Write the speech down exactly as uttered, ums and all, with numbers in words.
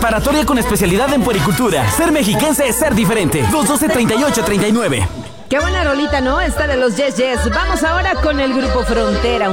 Preparatoria con especialidad en puericultura. Ser mexiquense es ser diferente. dos doce, treinta y ocho, treinta y nueve. Qué buena rolita, ¿no? Esta de los Yes Yes. Vamos ahora con el grupo Frontera.